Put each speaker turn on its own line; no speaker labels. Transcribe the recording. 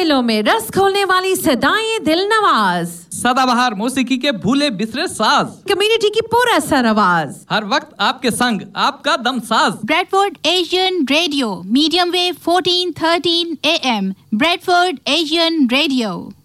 दिलों में रस खोलने वाली सदाएं दिल नवाज,
सदाबहार मौसीकी के भूले बिसरे साज,
कम्युनिटी की पूरा सर आवाज,
हर वक्त आपके संग आपका दम साज।
Bradford Asian radio, medium wave 1413 AM, Bradford Asian radio.